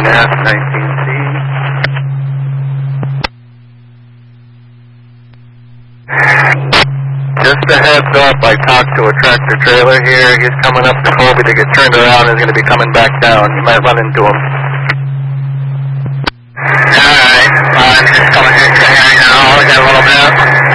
Mass 19C. Just a heads up, I talked to a tractor trailer here. He's coming up to Colby to get turned around and is going to be coming back down. You might run into him. Alright, just coming here now. We got a little bit.